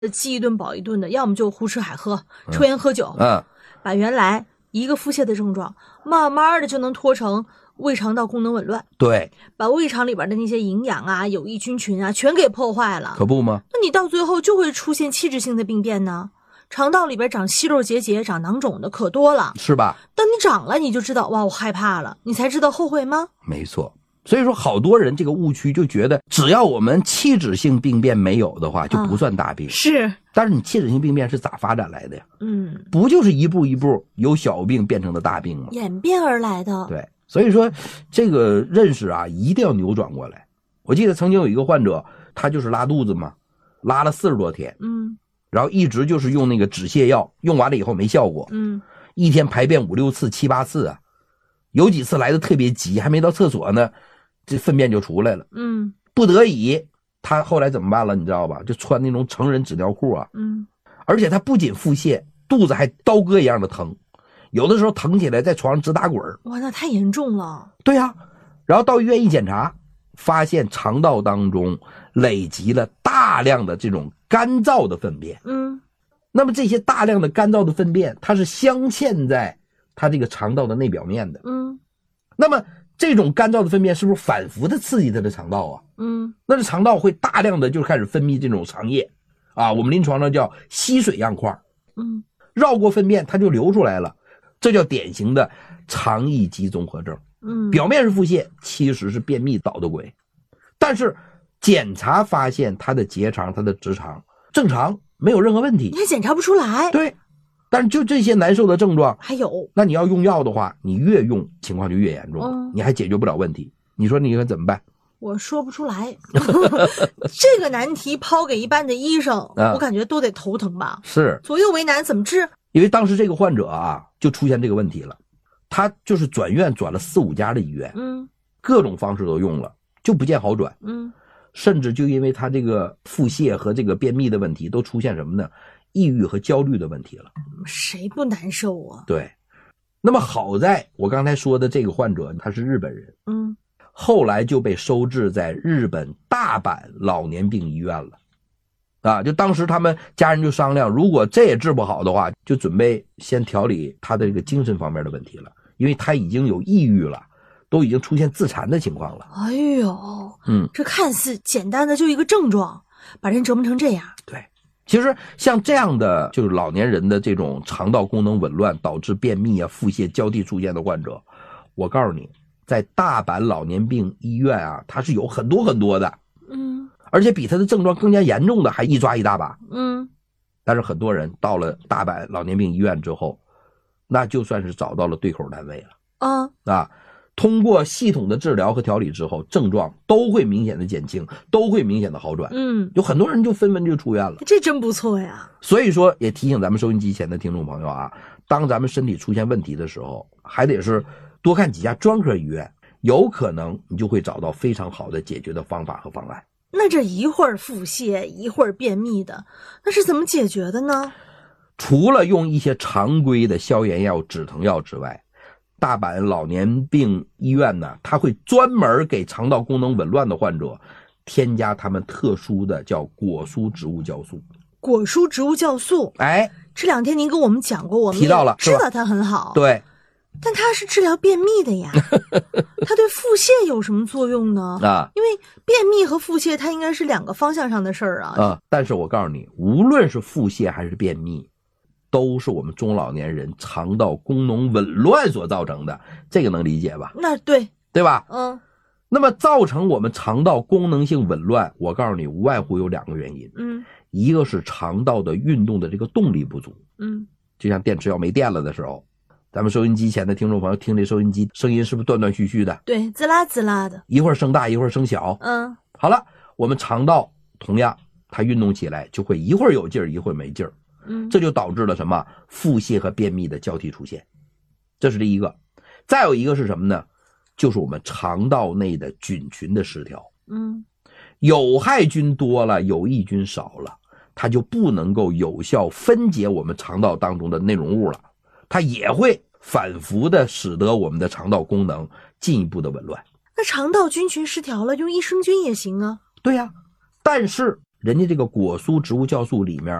饥一顿饱一顿的，要么就胡吃海喝、抽烟喝酒，把原来一个腹泻的症状，慢慢的就能拖成胃肠道功能紊乱。 对， 把胃肠里边的那些营养啊、有益菌群啊，全给破坏了。 可不吗？ 那你到最后就会出现器质性的病变呢。肠道里边长息肉结节、长囊肿的可多了， 是吧？ 当你长了，你就知道哇，我害怕了，你才知道后悔吗？ 没错。所以说，好多人这个误区就觉得，只要我们器质性病变没有的话，就不算大病。 是， 但是你器质性病变是咋发展来的呀？ 不就是一步一步由小病变成的大病吗？ 演变而来的。 对，所以说这个认识啊，一定要扭转过来。我记得曾经有一个患者，他就是拉肚子嘛，拉了40多天，然后一直就是用那个止泻药，用完了以后没效果，一天排便5、6次、7、8次啊，有几次来的特别急，还没到厕所呢，这粪便就出来了，不得已，他后来怎么办了？你知道吧？就穿那种成人纸尿裤啊，而且他不仅腹泻，肚子还刀割一样的疼，有的时候疼起来在床上直打滚。 哇，那太严重了。 对呀，然后到医院一检查，发现肠道当中累积了大量的这种干燥的粪便。那么这些大量的干燥的粪便，它是镶嵌在它这个肠道的内表面的。那么这种干燥的粪便是不是反复的刺激它的肠道啊？那这肠道会大量的就开始分泌这种肠液啊，我们临床上叫吸水样块。绕过粪便它就流出来了，这叫典型的肠易激综合症。表面是腹泻，其实是便秘捣的鬼。但是检查发现他的结肠、他的直肠正常，没有任何问题。 你还检查不出来。 对，但是就这些难受的症状还有， 那你要用药的话，你越用情况就越严重，你还解决不了问题。你说你该怎么办？ 我说不出来。这个难题抛给一般的医生，我感觉都得头疼吧。 是， 左右为难，怎么治？ 因为当时这个患者啊，就出现这个问题了，他就是转院转了4、5家的医院，各种方式都用了，就不见好转。甚至就因为他这个腹泻和这个便秘的问题，都出现什么呢？抑郁和焦虑的问题了。 谁不难受啊？ 对。那么好在我刚才说的这个患者他是日本人，后来就被收治在日本大阪老年病医院了。啊，就当时他们家人就商量，如果这也治不好的话，就准备先调理他的这个精神方面的问题了，因为他已经有抑郁了，都已经出现自残的情况了。 哎呦，这看似简单的就一个症状，把人折磨成这样。 对，其实像这样的就是老年人的这种肠道功能紊乱导致便秘啊、腹泻交替出现的患者，我告诉你，在大阪老年病医院啊，它是有很多很多的。而且比他的症状更加严重的还一抓一大把。但是很多人到了大阪老年病医院之后，那就算是找到了对口单位了。通过系统的治疗和调理之后，症状都会明显的减轻，都会明显的好转。有很多人就纷纷就出院了。 这真不错呀。 所以说也提醒咱们收音机前的听众朋友啊，当咱们身体出现问题的时候，还得是多看几家专科医院，有可能你就会找到非常好的解决的方法和方案。 那这一会儿腹泻一会儿便秘的，那是怎么解决的呢？ 除了用一些常规的消炎药、止疼药之外，大阪老年病医院呢，它会专门给肠道功能紊乱的患者添加他们特殊的叫果蔬植物酵素。 果蔬植物酵素，这2天您跟我们讲过，我们提到了， 知道它很好。 对， 但它是治疗便秘的呀。它对腹泻有什么作用呢？因为便秘和腹泻它应该是2个方向上的事儿啊。 但是我告诉你，无论是腹泻还是便秘，都是我们中老年人肠道功能紊乱所造成的，这个能理解吧？ 那对吧？那么造成我们肠道功能性紊乱，我告诉你，无外乎有2个原因。一个是肠道的运动的这个动力不足。就像电池要没电了的时候，咱们收音机前的听众朋友听这收音机声音是不是断断续续的？ 对，滋啦滋啦的， 一会儿声大一会儿声小。好了，我们肠道同样它运动起来就会一会儿有劲儿一会儿没劲儿。这就导致了什么？腹泻和便秘的交替出现，这是第一个。再有一个是什么呢？就是我们肠道内的菌群的失调。有害菌多了，有益菌少了，它就不能够有效分解我们肠道当中的内容物了，它也会反复的使得我们的肠道功能进一步的紊乱。 那肠道菌群失调了，用益生菌也行啊。 对呀，但是人家这个果苏植物酵素里面